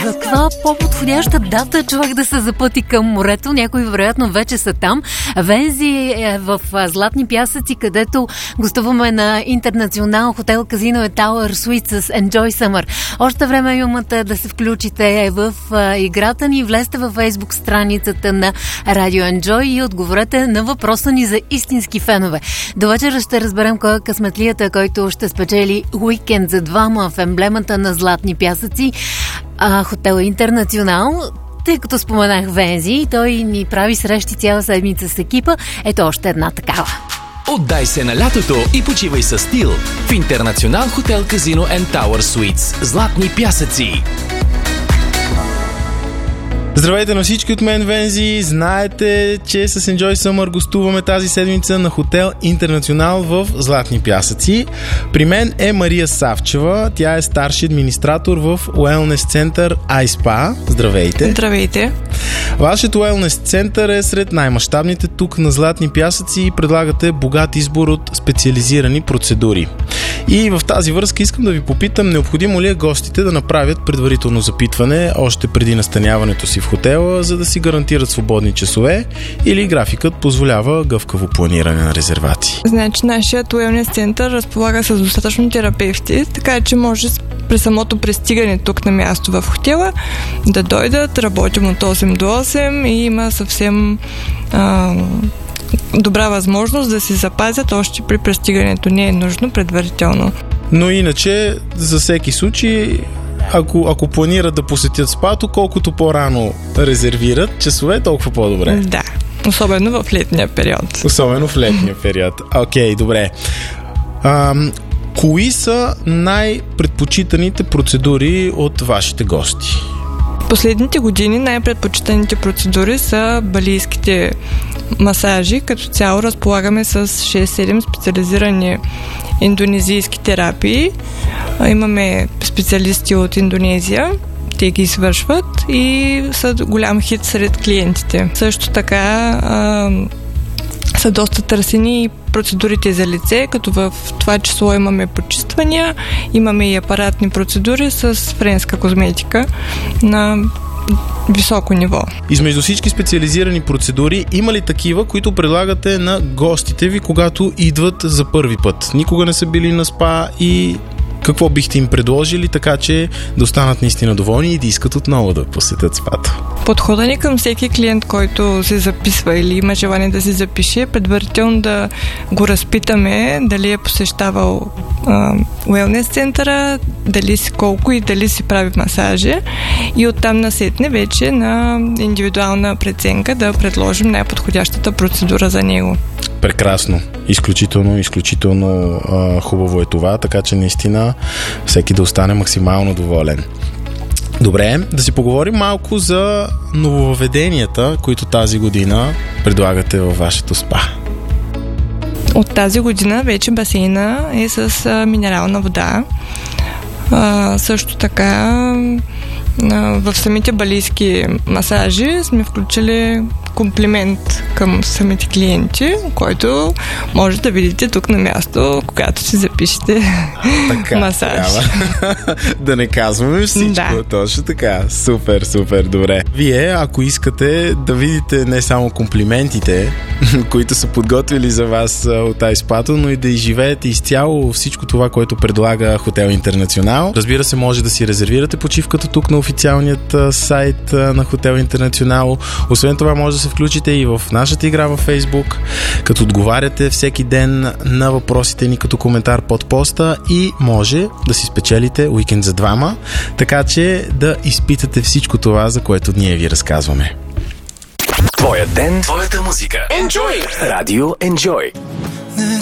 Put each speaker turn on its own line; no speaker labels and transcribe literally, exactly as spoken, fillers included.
каква по-подходяща дата човек да се запъти към морето? Някои вероятно вече са там. Вензи е в Златни пясъци, където гостуваме на Интернационал хотел Казино Тауър Суит с Enjoy Summer. Още време имате да се включите в играта ни. Влезте във Фейсбук страницата на Радио Enjoy и отговорете на въпроса ни за истински фенове. До вечера ще разберем кой е късметлията, който ще спечели уикенд за двама в емблемата на Златни пясъци. А, хотел Интернационал, тъй като споменах Вензи, той ни прави срещи цяла седмица с екипа. Ето още една такава.
Отдай се на лятото и почивай със стил в Интернационал хотел Казино and Tower Suites Златни пясъци.
Здравейте на всички от мен, Вензи. Знаете, че с Enjoy Summer гостуваме тази седмица на хотел Интернационал в Златни пясъци. При мен е Мария Савчева. Тя е старши администратор в Уелнес център iSpa. Здравейте.
Здравейте.
Вашето Уелнес център е сред най-мащабните тук на Златни пясъци и предлагате богат избор от специализирани процедури. И в тази връзка искам да ви попитам, необходимо ли е гостите да направят предварително запитване още преди настаняването си в хотела, за да си гарантират свободни часове, или графикът позволява гъвкаво планиране на резервации?
Значи, нашият уелнес център разполага с достатъчно терапевти, така че може при самото пристигане тук на място в хотела да дойдат, работим от осем до осем и има съвсем а, добра възможност да се запазят още при пристигането. Не е нужно предварително.
Но иначе, за всеки случай, Ако, ако планират да посетят спато, колкото по-рано резервират часове, толкова по-добре.
Да, особено в летния период.
Особено в летния период. Окей, okay, добре. А, кои са най-предпочитаните процедури от вашите гости?
Последните години най-предпочитаните процедури са балийските масажи. Като цяло разполагаме с шест-седем специализирани индонезийски терапии. Имаме специалисти от Индонезия. Те ги извършват и са голям хит сред клиентите. Също така а, са доста търсени и процедурите за лице, като в това число имаме почиствания, имаме и апаратни процедури с френска козметика на високо ниво.
Измежду всички специализирани процедури, има ли такива, които предлагате на гостите ви, когато идват за първи път? Никога не са били на спа и какво бихте им предложили, така че да останат наистина доволни и да искат отново да посетят спата?
Подхода ни към всеки клиент, който се записва или има желание да се запише, предварително да го разпитаме дали е посещавал уелнес центъра, дали си колко и дали си прави масажи, и оттам насетне вече на индивидуална преценка да предложим най-подходящата процедура за него.
Прекрасно. Изключително, изключително а, хубаво е това, така че наистина всеки да остане максимално доволен. Добре, да си поговорим малко за нововъведенията, които тази година предлагате във вашето спа.
От тази година вече басейна е с а, минерална вода. А, също така а, в самите балийски масажи сме включили комплимент към самите клиенти, който може да видите тук на място, когато си запишете така, масаж.
Да не казваме всичко. Да. Точно така. Супер, супер, добре. Вие, ако искате да видите не само комплиментите, които са подготвили за вас от iSpa, но и да изживеете изцяло всичко това, което предлага хотел Интернационал. Разбира се, може да си резервирате почивката тук на официалният сайт на хотел Интернационал. Освен това, може да се включите и в нашата игра във Facebook, като отговаряте всеки ден на въпросите ни като коментар под поста, и може да си спечелите уикенд за двама, така че да изпитате всичко това, за което ние ви разказваме.
Твоя ден, твоята музика. Enjoy! Радио Enjoy.